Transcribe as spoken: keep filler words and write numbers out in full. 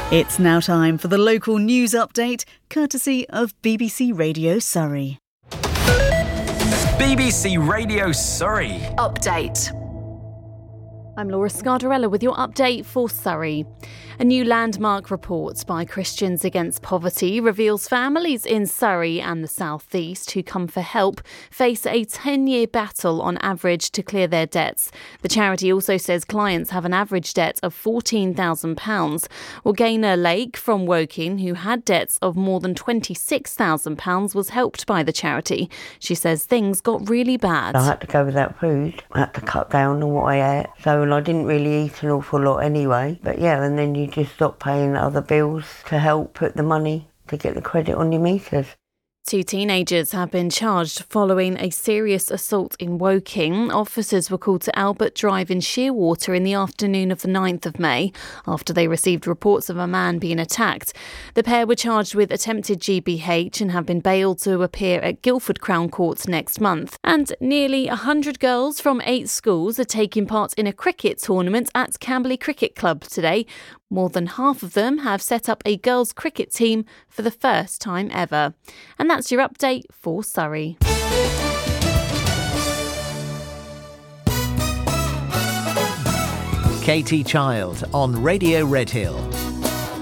It's now time for the local news update, courtesy of B B C Radio Surrey. B B C Radio Surrey. Update. I'm Laura Scardarella with your update for Surrey. A new landmark report by Christians Against Poverty reveals families in Surrey and the South East who come for help face a ten-year battle on average to clear their debts. The charity also says clients have an average debt of fourteen thousand pounds. Gaynor Lake from Woking, who had debts of more than twenty-six thousand pounds, was helped by the charity. She says things got really bad. I had to go without food. I had to cut down on what I ate. So I didn't really eat an awful lot anyway. But yeah, and then you just stop paying other bills to help put the money to get the credit on your meters. Two teenagers have been charged following a serious assault in Woking. Officers were called to Albert Drive in Shearwater in the afternoon of the ninth of May after they received reports of a man being attacked. The pair were charged with attempted G B H and have been bailed to appear at Guildford Crown Court next month. And nearly one hundred girls from eight schools are taking part in a cricket tournament at Camberley Cricket Club today. More than half of them have set up a girls' cricket team for the first time ever. And that's your update for Surrey. Katie Child on Radio Redhill.